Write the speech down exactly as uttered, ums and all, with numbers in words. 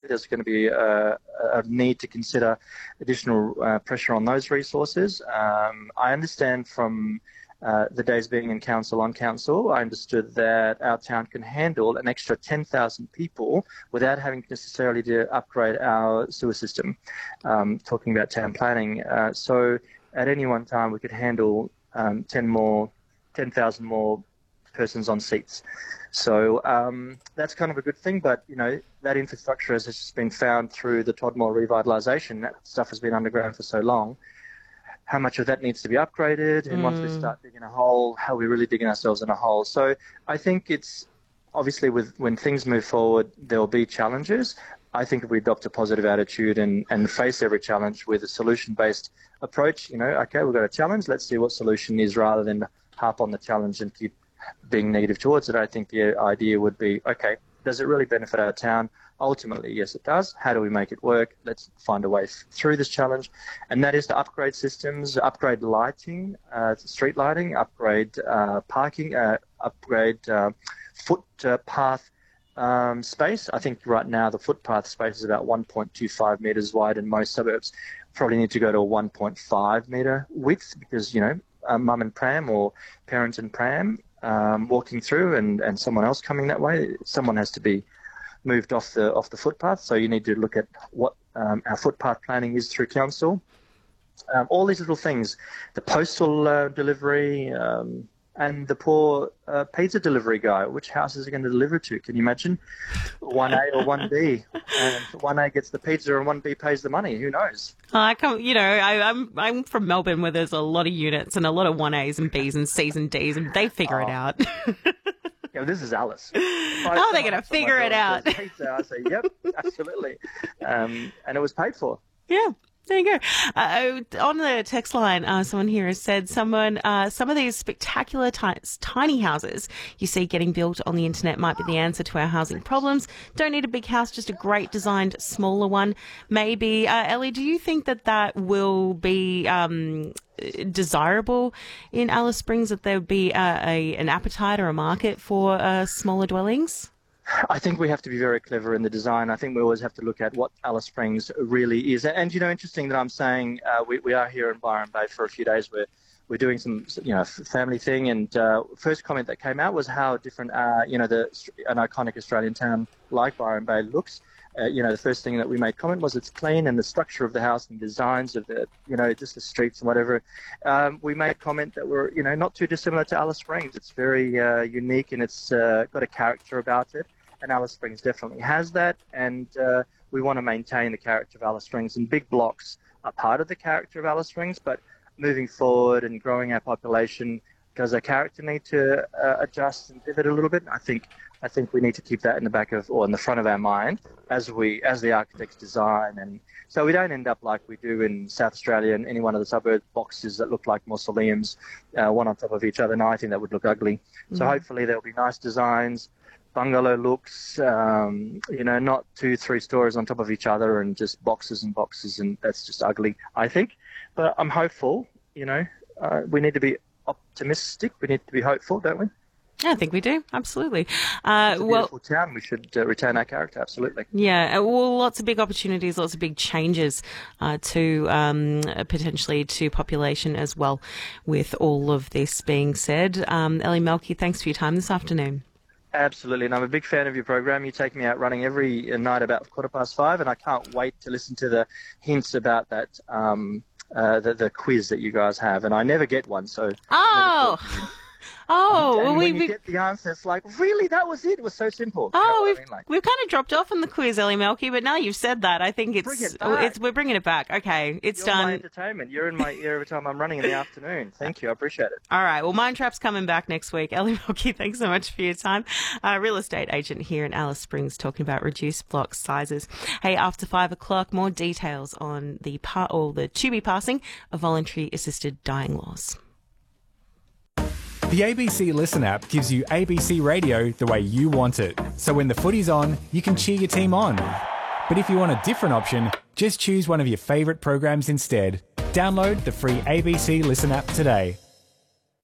there's going to be a, a need to consider additional uh, pressure on those resources. Um, I understand from uh, the days being in council on council, I understood that our town can handle an extra ten thousand people without having necessarily to upgrade our sewer system, um, talking about town planning. Uh, so at any one time, we could handle um, ten more, ten thousand more persons on seats. So um, that's kind of a good thing, but, you know, that infrastructure has just been found through the Todmore revitalisation. That stuff has been underground for so long. How much of that needs to be upgraded? And mm. once we start digging a hole, how are we really digging ourselves in a hole? So I think it's, obviously, with when things move forward, there will be challenges. I think if we adopt a positive attitude and, and face every challenge with a solution-based approach, you know, okay, we've got a challenge, let's see what solution is rather than harp on the challenge and keep being negative towards it. I think the idea would be, okay, does it really benefit our town? Ultimately, yes, it does. How do we make it work? Let's find a way through this challenge. And that is to upgrade systems, upgrade lighting, uh, street lighting, upgrade uh, parking, uh, upgrade uh, footpath um, space. I think right now the footpath space is about one point two five metres wide in most suburbs. Probably need to go to a one point five metre width because, you know, uh, mum and pram or parent and pram Um, walking through and, and someone else coming that way, someone has to be moved off the off the footpath. So you need to look at what um, our footpath planning is through council. Um, all these little things, the postal uh, delivery um, and the poor uh, pizza delivery guy. Which house is he going to deliver to? Can you imagine? one A or one B? And one A gets the pizza and one B pays the money. Who knows? I come, you know, I, I'm I'm from Melbourne where there's a lot of units and a lot of one A's and B's and C's and D's, and they figure oh. it out. Yeah, this is Alice. How are they going to figure it out? Pizza, I say, yep, absolutely. Um, and it was paid for. Yeah. There you go. Uh, on the text line, uh, someone here has said someone, uh, some of these spectacular ti- tiny houses you see getting built on the internet might be the answer to our housing problems. Don't need a big house, just a great designed smaller one. Maybe, uh, Ellie, do you think that that will be um, desirable in Alice Springs, that there would be uh, a an appetite or a market for uh, smaller dwellings? I think we have to be very clever in the design. I think we always have to look at what Alice Springs really is. And, you know, interesting that I'm saying uh, we, we are here in Byron Bay for a few days. We're, we're doing some, you know, family thing. And uh, first comment that came out was how different, uh, you know, the an iconic Australian town like Byron Bay looks. Uh, you know, the first thing that we made comment was it's clean, and the structure of the house and designs of the, you know, just the streets and whatever. Um, we made comment that we're, you know, not too dissimilar to Alice Springs. It's very uh, unique and it's uh, got a character about it. And Alice Springs definitely has that, and uh, we want to maintain the character of Alice Springs. And big blocks are part of the character of Alice Springs, but moving forward and growing our population, does our character need to uh, adjust and pivot a little bit? I think I think we need to keep that in the back of, or in the front of our mind as we as the architects design, and so we don't end up like we do in South Australia and any one of the suburb boxes that look like mausoleums, uh, one on top of each other. No, I think that would look ugly. Mm-hmm. So hopefully there'll be nice designs, bungalow looks, um, you know, not two, three stories on top of each other and just boxes and boxes, and that's just ugly, I think. But I'm hopeful, you know, uh, we need to be optimistic, we need to be hopeful, don't we? Yeah, I think we do, absolutely. Uh, it's a well, beautiful town, we should uh, retain our character, absolutely. Yeah, well, lots of big opportunities, lots of big changes uh, to um, potentially to population as well, with all of this being said. Um, Ellie Melky, thanks for your time this afternoon. Absolutely, and I'm a big fan of your program. You take me out running every night about quarter past five, and I can't wait to listen to the hints about that, um, uh, the, the quiz that you guys have. And I never get one, so... Oh! Oh, and well, when we, you we, get the answer, it's like, really, that was it? It was so simple. Oh, you know we've, I mean? like, we've kind of dropped off on the quiz, Ellie Melky, but now you've said that, I think it's, Bring it back. it's we're bringing it back. Okay, it's You're done. my entertainment. You're in my ear every time I'm running in the afternoon. Thank you. I appreciate it. All right. Well, Mind Trap's coming back next week. Ellie Melky, thanks so much for your time. Uh, real estate agent here in Alice Springs, talking about reduced block sizes. Hey, after five o'clock, more details on the par- or the to be passing of voluntary assisted dying laws. The A B C Listen app gives you A B C radio the way you want it. So when the footy's on, you can cheer your team on. But if you want a different option, just choose one of your favourite programs instead. Download the free A B C Listen app today.